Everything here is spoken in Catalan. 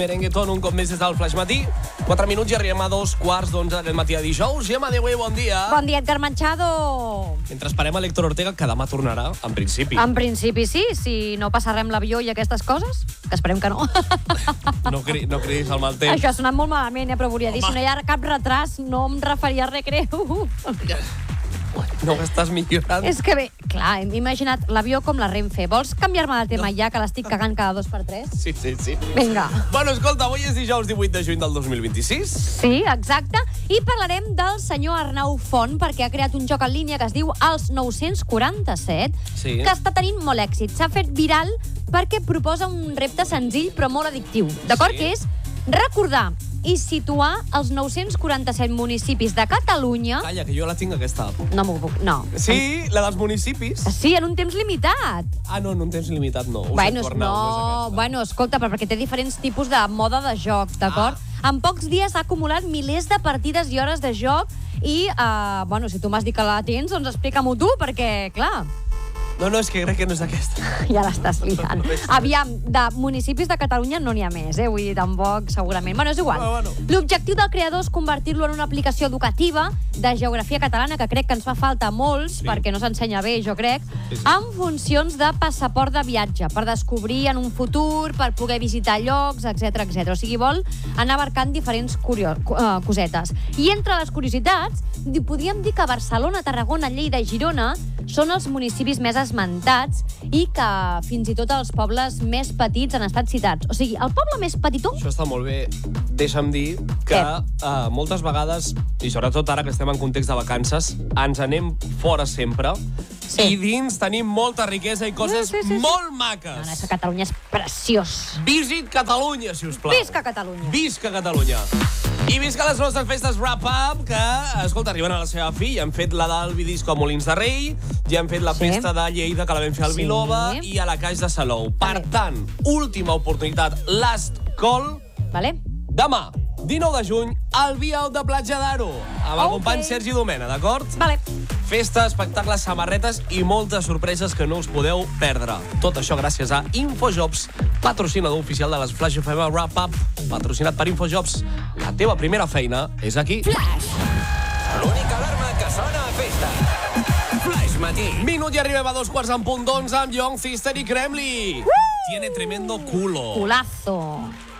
Merengueton, un cop més des del Flash Matí. 4 minuts i arribem a 2:15 d'aquest matí de dijous. Gemma Dewey, bon dia. Bon dia, Edgar Manchado. Mentre esperem a l'Héctor Ortega, que demà tornarà, en principi. En principi sí, si no passarem l'avió i aquestes coses, que esperem que no. No cridis al mal temps. Això ha sonat molt malament, però volia dir, si no hi ha cap retras, no em referia a recreu. No ho estàs millorant. És que bé, clar, hem imaginat l'avió com la Renfe. Vols canviar-me de tema ja, que l'estic cagant cada 2x3? Sí. Vinga. Bueno, escolta, avui és dijous 18 de juny del 2026. Sí, exacte. I parlarem del senyor Arnau Font, perquè ha creat un joc en línia que es diu Els 947, Sí. que està tenint molt èxit. S'ha fet viral perquè proposa un repte senzill però molt addictiu. D'acord? Sí. Que és recordar i situar els 947 municipis de Catalunya... Calla, que jo la tinc, aquesta app. No m'ho puc... No. Sí, la dels municipis. Sí, en un temps limitat. Ah, no, en un temps limitat no. Ho Bueno, sento, Arnau, no és aquesta. bueno, escolta, però perquè té diferents tipus de mode de joc, d'acord? En pocs dies ha acumulat milers de partides i hores de joc i, bueno, si tu m'has dit que la tens, doncs explica-m'ho tu, perquè, clar... No, és que crec que no és aquesta. Ja l'estàs liant. Aviam, de municipis de Catalunya no n'hi ha més, Vull dir, tampoc, segurament. Bueno, és igual. Bueno. L'objectiu del creador és convertir-lo en una aplicació educativa de geografia catalana, que crec que ens fa falta a molts, perquè no s'ensenya bé, jo crec, amb funcions de passaport de viatge, per descobrir en un futur, per poder visitar llocs, etc etc. O sigui, vol anar abarcant diferents cosetes. I entre les curiositats, podríem dir que Barcelona, Tarragona, Lleida i Girona són els municipis més esmentats i que fins i tot els pobles més petits han estat citats. O sigui, el poble més petitó... Això està molt bé. Deixa'm dir que moltes vegades, i sobretot ara que estem en context de vacances, ens anem fora sempre i dins tenim molta riquesa i coses molt maques. No, és que Catalunya és preciós. Visit Catalunya, si us plau. Visca Catalunya. Visca Catalunya. I visca les nostres festes wrap-up, que, escolta, arriben a la seva fi. Ja hem fet la del Bidisco a Molins de Rei, ja hem fet la festa de Lleida, que la vam fer al Vilova, i a la Caix de Salou. Per tant, última oportunitat, last call. Vale. Demà, 19 de juny, al Vial de Platja d'Aro, amb el company Sergi Domena, d'acord? Vale. Festa, espectacles, samarretes i moltes sorpreses que no us podeu perdre. Tot això gràcies a Infojobs, patrocinador oficial de les Flash FM Wrap-Up, patrocinat per Infojobs. La teva primera feina és aquí. Flash! L'única alarma que sona a festa. Flash Matí. Minut i arribem a 2:15 amb Young, Sister i Kremli. Tiene tremendo culo. Culazo.